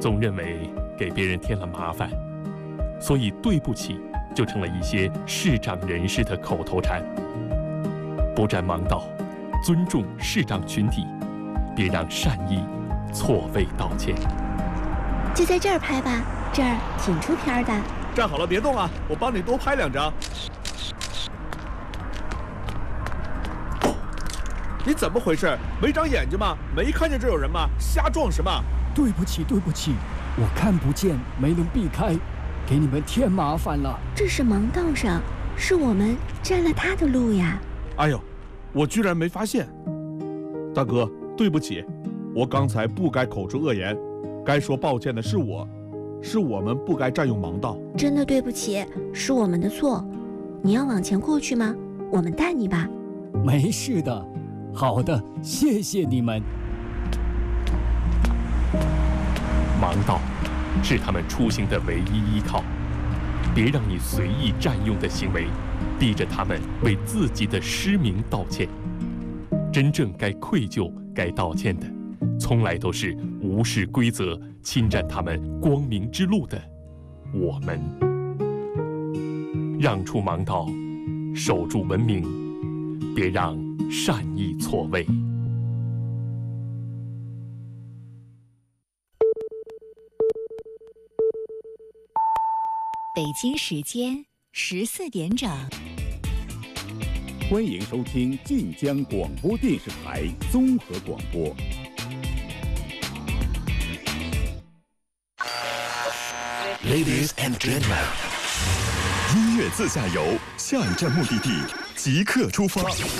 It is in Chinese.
总认为给别人添了麻烦，所以对不起就成了一些视障人士的口头禅。不占盲道，尊重视障群体，别让善意错位道歉。 就在这儿拍吧，这儿挺出片的。 站好了，别动啊，我帮你多拍2张。你怎么回事？没长眼睛吗？没看见这有人吗？瞎撞什么？ 对不起，我看不见，没能避开，给你们添麻烦了。 这是盲道上，是我们占了他的路呀。 哎呦，我居然没发现。大哥，对不起，我刚才不该口出恶言，该说抱歉的是我们不该占用盲道。 真的对不起，是我们的错。你要往前过去吗？我们带你吧。 没事的。好的，谢谢你们。 盲道是他们出行的唯一依靠，别让你随意占用的行为逼着他们为自己的失明道歉。真正该愧疚、该道歉的，从来都是无视规则、侵占他们光明之路的我们。让出盲道，守住文明，别让善意错位。 北京时间14点整， 欢迎收听晋江广播电视台综合广播。 Ladies and gentlemen， 音乐自驾游，下一站目的地即刻出发。